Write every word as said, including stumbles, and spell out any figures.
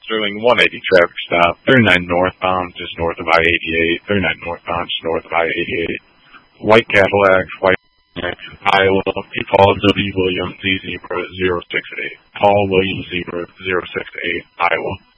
Sterling one eighty traffic stop, thirty-nine northbound, just north of I eighty-eight, thirty-nine northbound, just north of I eighty-eight. White Cadillac, white Iowa, Paul W. Williams, Z Zebra zero six eight. Paul Williams Zebra zero six eight, Iowa.